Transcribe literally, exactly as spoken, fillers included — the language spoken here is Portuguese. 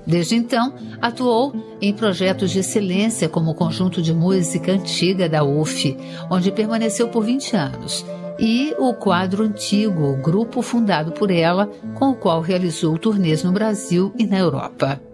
Desde então, atuou em projetos de excelência como o Conjunto de Música Antiga da U F, onde permaneceu por vinte anos, e o Quadro Antigo, grupo fundado por ela, com o qual realizou turnês no Brasil e na Europa.